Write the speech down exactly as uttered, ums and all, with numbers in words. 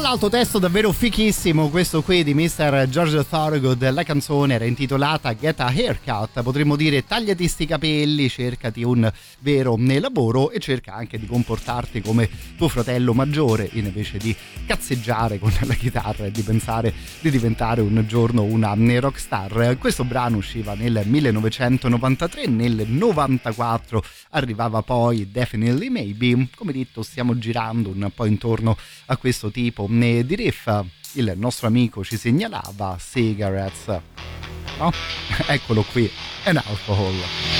l'altro testo davvero fichissimo, questo qui di mister George Thorogood. La canzone era intitolata Get a Haircut, potremmo dire tagliati sti capelli, cercati un vero lavoro e cerca anche di comportarti come tuo fratello maggiore invece di cazzeggiare con la chitarra e di pensare di diventare un giorno una rockstar. Questo brano usciva nel millenovecentonovantatré, nel novantaquattro arrivava poi Definitely Maybe. Come detto, stiamo girando un po' intorno a questo tipo di riff. Il nostro amico ci segnalava Cigarettes, no? Eccolo qui, An Alcohol.